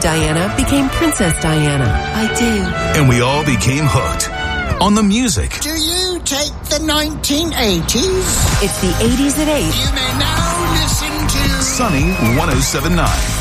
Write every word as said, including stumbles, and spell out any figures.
Diana became Princess Diana. I do. And we all became hooked on the music. Do you take the nineteen eighties? It's the eighties at eight. You may now listen to Sunny one oh seven point nine.